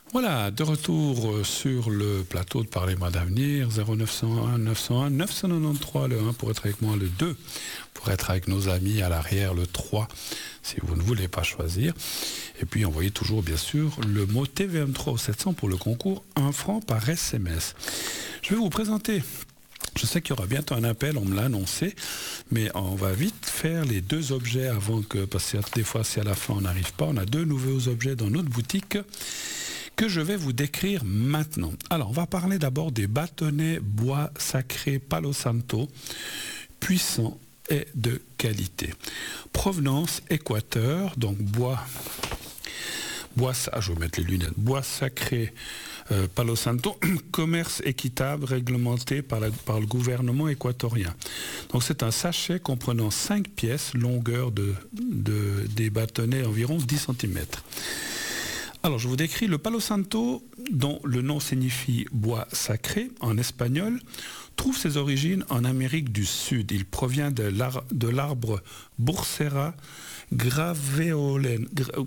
Voilà, de retour sur le plateau de Parlez-moi d'avenir, 0901 901 993, le 1 pour être avec moi, le 2 pour être avec nos amis, à l'arrière le 3 si vous ne voulez pas choisir. Et puis envoyez toujours bien sûr le mot TVM3 au 700 pour le concours 1 franc par SMS. Je vais vous présenter. Je sais qu'il y aura bientôt un appel, on me l'a annoncé, mais on va vite faire les deux objets avant que, parce que des fois si à la fin on n'arrive pas, on a deux nouveaux objets dans notre boutique que je vais vous décrire maintenant. Alors on va parler d'abord des bâtonnets bois sacré Palo Santo, puissants et de qualité. Provenance Équateur, donc bois je vais mettre les lunettes, bois sacré Palo Santo, commerce équitable réglementé par le gouvernement équatorien. Donc c'est un sachet comprenant 5 pièces, longueur des bâtonnets environ 10 cm. Alors je vous décris le Palo Santo, dont le nom signifie bois sacré en espagnol, trouve ses origines en Amérique du Sud. Il provient de l'arbre Bursera graveolens.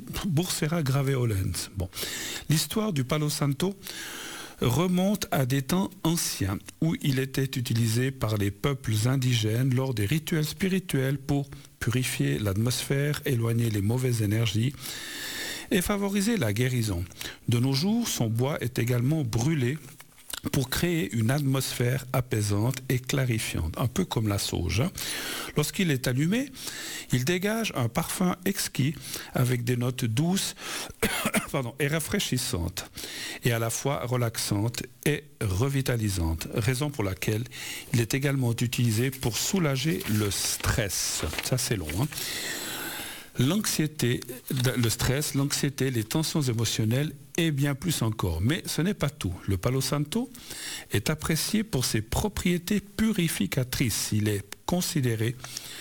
Bon. L'histoire du Palo Santo remonte à des temps anciens où il était utilisé par les peuples indigènes lors des rituels spirituels pour purifier l'atmosphère, éloigner les mauvaises énergies et favoriser la guérison. De nos jours, son bois est également brûlé pour créer une atmosphère apaisante et clarifiante, un peu comme la sauge. Lorsqu'il est allumé, il dégage un parfum exquis avec des notes douces et rafraîchissantes, et à la fois relaxantes et revitalisantes, raison pour laquelle il est également utilisé pour soulager le stress. Ça c'est long, hein. L'anxiété, le stress, l'anxiété, les tensions émotionnelles et bien plus encore. Mais ce n'est pas tout. Le Palo Santo est apprécié pour ses propriétés purificatrices. Il est considéré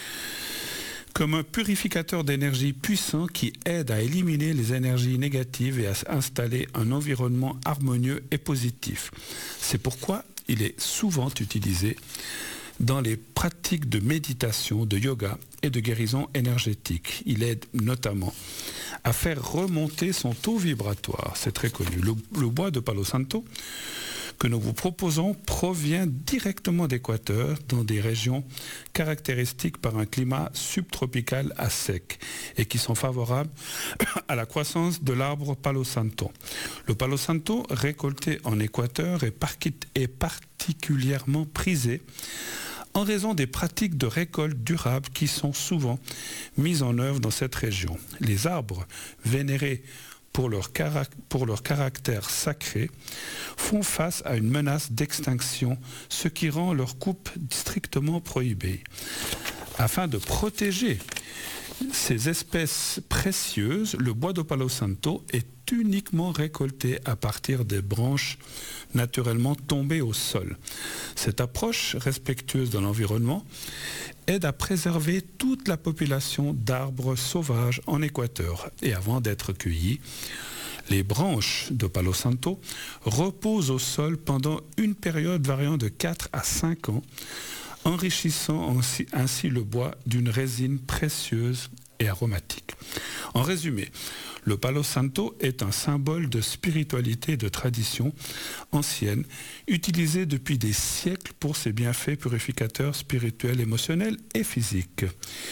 comme un purificateur d'énergie puissant qui aide à éliminer les énergies négatives et à installer un environnement harmonieux et positif. C'est pourquoi il est souvent utilisé dans les pratiques de méditation, de yoga et de guérison énergétique. Il aide notamment à faire remonter son taux vibratoire. C'est très connu. Le bois de Palo Santo que nous vous proposons provient directement d'Équateur, dans des régions caractéristiques par un climat subtropical à sec et qui sont favorables à la croissance de l'arbre Palo Santo. Le Palo Santo, récolté en Équateur, est particulièrement prisé en raison des pratiques de récolte durable qui sont souvent mises en œuvre dans cette région. Les arbres vénérés pour leur caractère sacré font face à une menace d'extinction, ce qui rend leur coupe strictement prohibée. Afin de protéger ces espèces précieuses, le bois de Palo Santo est uniquement récolté à partir des branches naturellement tombées au sol. Cette approche respectueuse de l'environnement aide à préserver toute la population d'arbres sauvages en Équateur. Et avant d'être cueillis, les branches de Palo Santo reposent au sol pendant une période variant de 4 à 5 ans, enrichissant ainsi le bois d'une résine précieuse et aromatique. En résumé, le Palo Santo est un symbole de spiritualité et de tradition ancienne, utilisé depuis des siècles pour ses bienfaits purificateurs spirituels, émotionnels et physiques.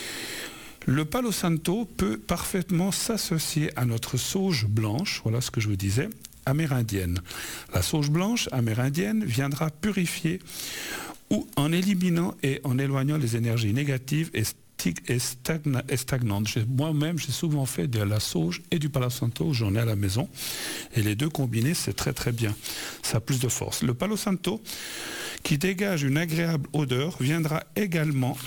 Le Palo Santo peut parfaitement s'associer à notre sauge blanche, voilà ce que je vous disais, amérindienne. La sauge blanche amérindienne viendra purifier ou en éliminant et en éloignant les énergies négatives et stagnantes. Moi-même, j'ai souvent fait de la sauge et du Palo Santo, j'en ai à la maison, et les deux combinés, c'est très très bien. Ça a plus de force. Le Palo Santo, qui dégage une agréable odeur, viendra également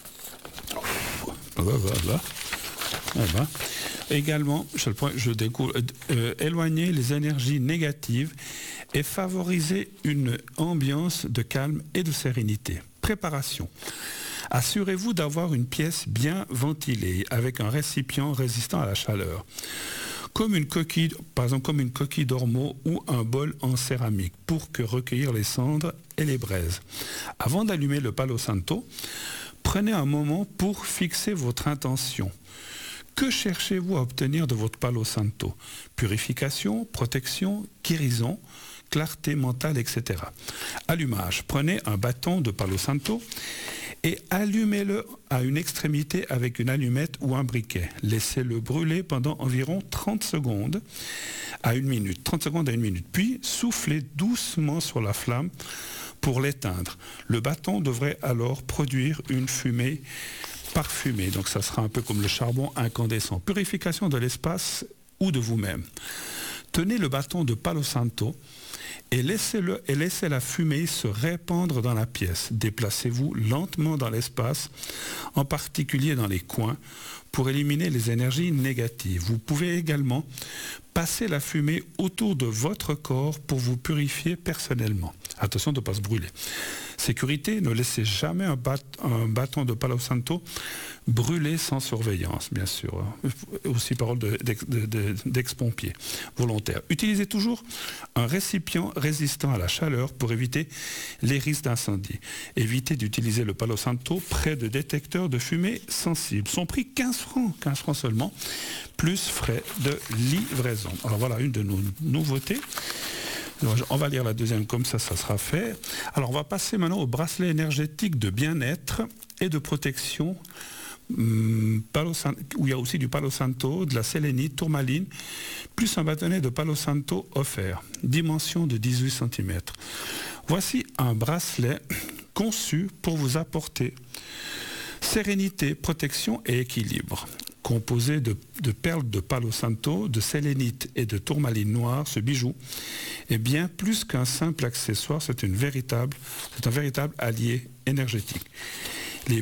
éloigner les énergies négatives et favoriser une ambiance de calme et de sérénité. Préparation. Assurez-vous d'avoir une pièce bien ventilée avec un récipient résistant à la chaleur, comme une coquille, par exemple comme une coquille d'ormeau ou un bol en céramique pour recueillir les cendres et les braises. Avant d'allumer le Palo Santo, prenez un moment pour fixer votre intention. Que cherchez-vous à obtenir de votre Palo Santo? Purification, protection, guérison, clarté mentale, etc. Allumage. Prenez un bâton de Palo Santo et allumez-le à une extrémité avec une allumette ou un briquet. Laissez-le brûler pendant environ 30 secondes à 1 minute. 30 secondes à 1 minute. Puis soufflez doucement sur la flamme pour l'éteindre. Le bâton devrait alors produire une fumée parfumée. Donc ça sera un peu comme le charbon incandescent. Purification de l'espace ou de vous-même. Tenez le bâton de Palo Santo et laissez la fumée se répandre dans la pièce. Déplacez-vous lentement dans l'espace, en particulier dans les coins, pour éliminer les énergies négatives. Vous pouvez également passer la fumée autour de votre corps pour vous purifier personnellement. Attention de ne pas se brûler. Sécurité, ne laissez jamais un bâton de Palo Santo brûler sans surveillance, bien sûr. Aussi parole d'ex-pompier volontaire. Utilisez toujours un récipient résistant à la chaleur pour éviter les risques d'incendie. Évitez d'utiliser le Palo Santo près de détecteurs de fumée sensibles. Son prix 15 francs seulement, plus frais de livraison. Alors voilà une de nos nouveautés. On va lire la deuxième, comme ça sera fait. Alors on va passer maintenant au bracelet énergétique de bien-être et de protection, où il y a aussi du Palo Santo, de la sélénite, tourmaline, plus un bâtonnet de Palo Santo offert, dimension de 18 cm. Voici un bracelet conçu pour vous apporter sérénité, protection et équilibre. Composé de perles de Palo Santo, de sélénite et de tourmaline noire, ce bijou est bien plus qu'un simple accessoire, c'est un véritable allié énergétique. Les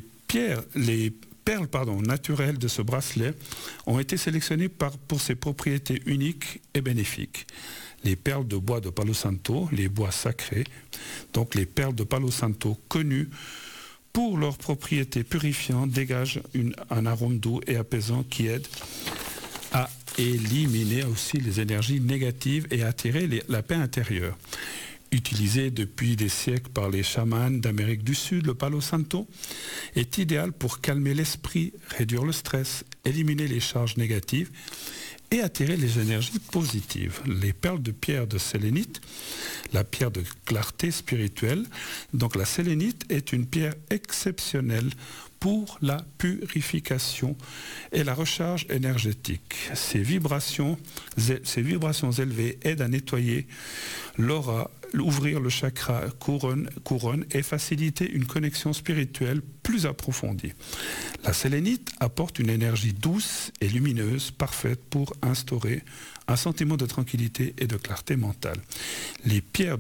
perles naturelles de ce bracelet ont été sélectionnées pour ses propriétés uniques et bénéfiques. Les perles de bois de Palo Santo, les bois sacrés, donc les perles de Palo Santo connues pour leurs propriétés purifiantes, dégagent un arôme doux et apaisant qui aide à éliminer aussi les énergies négatives et attirer la paix intérieure. Utilisé depuis des siècles par les chamans d'Amérique du Sud, le Palo Santo est idéal pour calmer l'esprit, réduire le stress, éliminer les charges négatives et attirer les énergies positives. Les perles de pierre de sélénite, la pierre de clarté spirituelle, donc la sélénite est une pierre exceptionnelle pour la purification et la recharge énergétique. Ces vibrations élevées aident à nettoyer l'aura, ouvrir le chakra couronne et faciliter une connexion spirituelle plus approfondie. La sélénite apporte une énergie douce et lumineuse, parfaite pour instaurer un sentiment de tranquillité et de clarté mentale. Les perles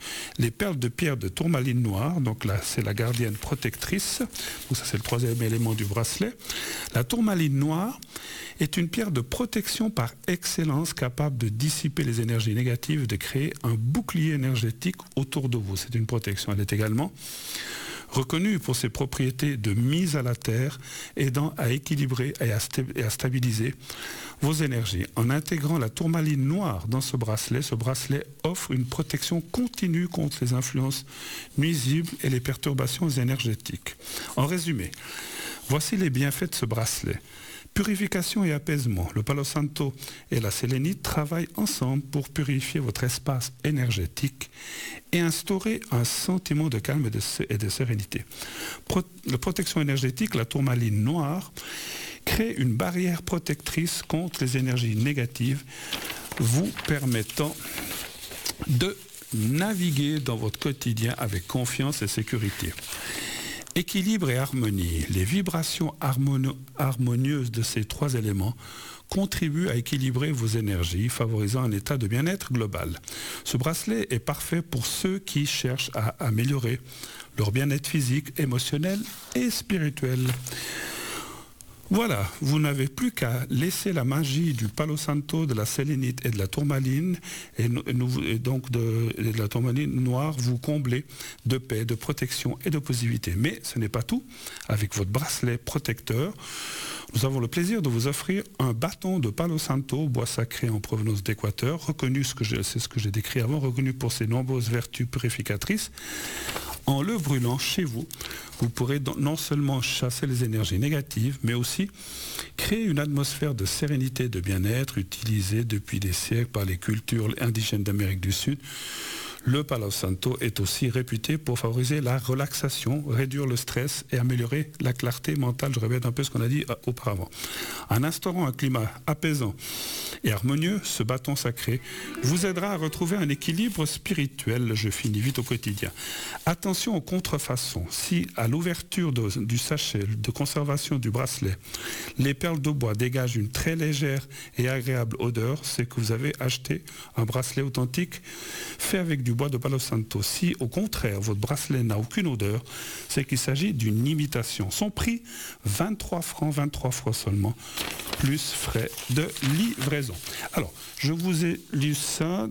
de pierre de tourmaline noire, donc là c'est la gardienne protectrice, donc ça c'est le troisième élément du bracelet. La tourmaline noire est une pierre de protection par excellence, capable de dissiper les énergies négatives et de créer un bouclier énergétique autour de vous. C'est une protection. Elle est également reconnue pour ses propriétés de mise à la terre, aidant à équilibrer et à stabiliser vos énergies. En intégrant la tourmaline noire dans ce bracelet offre une protection continue contre les influences nuisibles et les perturbations énergétiques. En résumé, voici les bienfaits de ce bracelet. Purification et apaisement. Le Palo Santo et la sélénite travaillent ensemble pour purifier votre espace énergétique et instaurer un sentiment de calme et de sérénité. La protection énergétique, la tourmaline noire, crée une barrière protectrice contre les énergies négatives, vous permettant de naviguer dans votre quotidien avec confiance et sécurité. Équilibre et harmonie. Les vibrations harmonieuses de ces trois éléments contribuent à équilibrer vos énergies, favorisant un état de bien-être global. Ce bracelet est parfait pour ceux qui cherchent à améliorer leur bien-être physique, émotionnel et spirituel. Voilà, vous n'avez plus qu'à laisser la magie du Palo Santo, de la sélénite et de la tourmaline, et donc de la tourmaline noire, vous combler de paix, de protection et de positivité. Mais ce n'est pas tout. Avec votre bracelet protecteur, nous avons le plaisir de vous offrir un bâton de Palo Santo, bois sacré en provenance d'Équateur, reconnu, c'est ce que j'ai décrit avant, reconnu pour ses nombreuses vertus purificatrices. En le brûlant chez vous, vous pourrez non seulement chasser les énergies négatives, mais aussi crée une atmosphère de sérénité et de bien-être utilisée depuis des siècles par les cultures indigènes d'Amérique du Sud. Le Palo Santo est aussi réputé pour favoriser la relaxation, réduire le stress et améliorer la clarté mentale. Je répète un peu ce qu'on a dit auparavant. En instaurant un climat apaisant et harmonieux, ce bâton sacré vous aidera à retrouver un équilibre spirituel. Je finis vite au quotidien. Attention aux contrefaçons. Si à l'ouverture du sachet de conservation du bracelet, les perles de bois dégagent une très légère et agréable odeur, c'est que vous avez acheté un bracelet authentique fait avec du bois de Palo Santo. Si au contraire votre bracelet n'a aucune odeur, c'est qu'il s'agit d'une imitation. Son prix, 23 francs, 23 fois seulement, plus frais de livraison. Alors, je vous ai lu ça